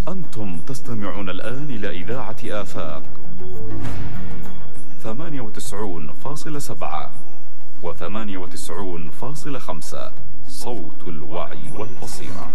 أنتم تستمعون الآن إلى إذاعة آفاق 98.7 و98.5 صوت الوعي والبصيرة.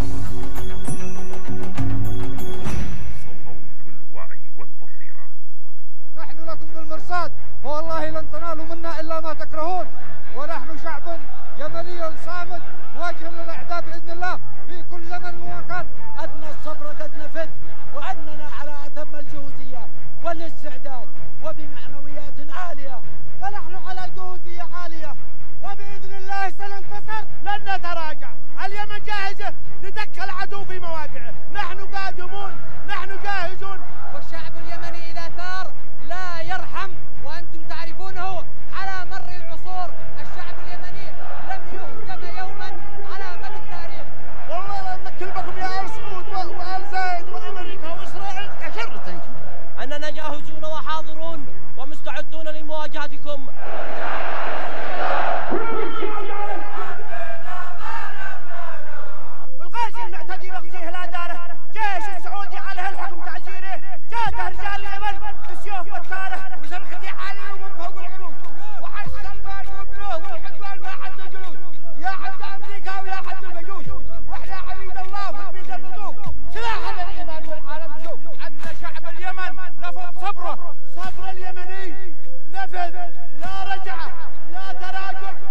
نحن لكم بالمرصاد والله لن تنالوا منا إلا ما تكرهون، ونحن شعب يمني صامد مواجه للأعداء بإذن الله في كل زمن ومكان. أدنى الصبر قد نفد، وأننا على أتم الجهودية والاستعداد وبمعنويات عالية، فنحن على جهودية عالية وبإذن الله سننتصر. لن نتراجع، اليمن جاهزة لدك العدو في مواقعه، نحن قادمون، نحن جاهزون. والشعب اليمني إذا ثار لا يرحم، وأنتم تعرفونه على مر العصور. الشعب اليمني لم يهزم يوما على مر التاريخ. والله لن نكلبكم يا آل سعود وآل زايد وأمريكا وإسرائيل أشر التنكيل. أننا جاهزون وحاضرون ومستعدون لمواجهتكم. والغازي المعتدي يغزيه لا داره، جيش السعودي عليه الحكم تعزيره، جاته رجال اليمن بسيوف بكاره وزرقتي عليه ومن فوق العروش، وعلى سلمان وابنه والحدوان ما حد الجلوس، يا حد أمريكا ويا حد المجوس، واحنا عبيد الله في الميد النطوف، سلاحنا الإيمان والعالم شوف. عندنا شعب اليمن نفذ صبره، صبر اليمني نفذ، لا رجعه لا تراجع.